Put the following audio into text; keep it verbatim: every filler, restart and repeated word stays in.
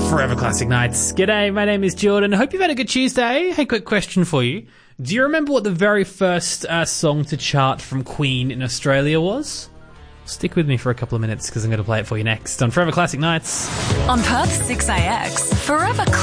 Forever Classic Nights. G'day, my name is Jordan. Hope you've had a good Tuesday. Hey, quick question for you. Do you remember what the very first uh, song to chart from Queen in Australia was? Stick with me for a couple of minutes because I'm going to play it for you next on Forever Classic Nights. On Perth's six A X, Forever